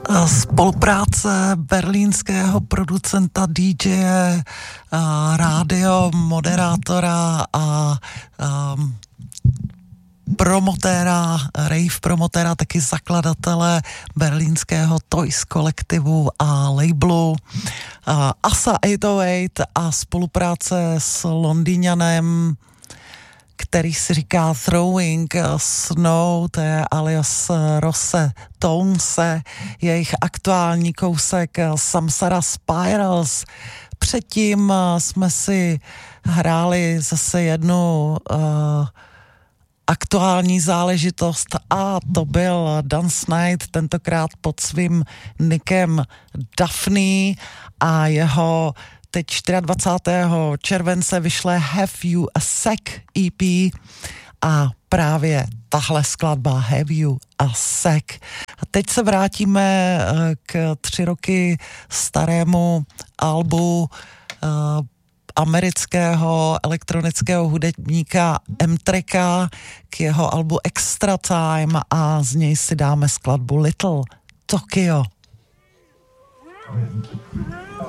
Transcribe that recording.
Spolupráce berlínského producenta DJ, rádio, moderátora a promotéra, rave promotéra, taky zakladatele berlínského Toys kolektivu a labelu ASA 808 a spolupráce s Londýňanem, který si říká Throwing Snow, to je alias Rosse Tonse, jejich aktuální kousek Samsara Spirals. Předtím jsme si hráli zase jednu aktuální záležitost a to byl Dance Night, tentokrát pod svým nickem Daphne a jeho teď 24. července vyšle Have You a Sec EP a právě tahle skladba Have You a Sec. A teď se vrátíme k 3 roky starému albu amerického elektronického hudebníka M-Treka, k jeho albu Extra Time a z něj si dáme skladbu Little Tokyo.